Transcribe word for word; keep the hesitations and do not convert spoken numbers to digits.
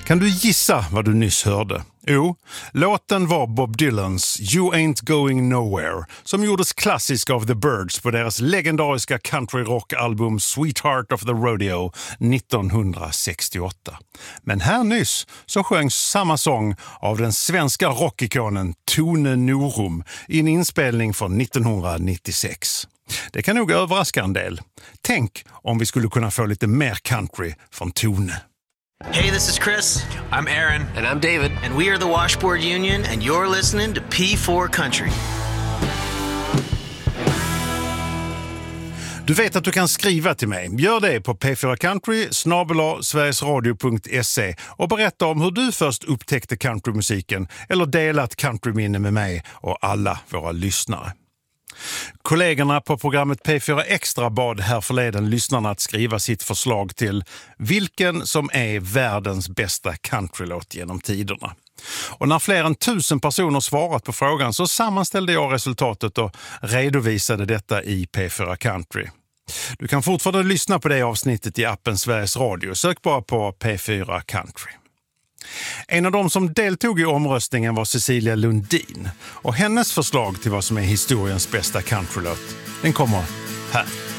Kan du gissa vad du nyss hörde? Jo, låten var Bob Dylans You Ain't Going Nowhere som gjordes klassisk av The Byrds på deras legendariska country-rock-album Sweetheart of the Rodeo nittonhundrasextioåtta. Men här nyss så sjöngs samma sång av den svenska rockikonen Tone Norum i en inspelning från nittonhundranittiosex. Det kan nog överraska en del. Tänk om vi skulle kunna få lite mer country från Tone. Hey, this is Chris. I'm Aaron. And I'm David. And we are the Washboard Union, and you're listening to P four Country. Du vet att du kan skriva till mig. Gör det på p fyra country snabel-a sverigesradio punkt se och berätta om hur du först upptäckte countrymusiken eller delat countryminne med mig och alla våra lyssnare. Kollegorna på programmet P fyra Extra bad här förleden lyssnarna att skriva sitt förslag till vilken som är världens bästa countrylåt genom tiderna. Och när fler än tusen personer svarat på frågan så sammanställde jag resultatet och redovisade detta i P fyra Country. Du kan fortfarande lyssna på det avsnittet i appen Sveriges Radio. Sök bara på P fyra Country. En av de som deltog i omröstningen var Cecilia Lundin och hennes förslag till vad som är historiens bästa countrylåt, den kommer här.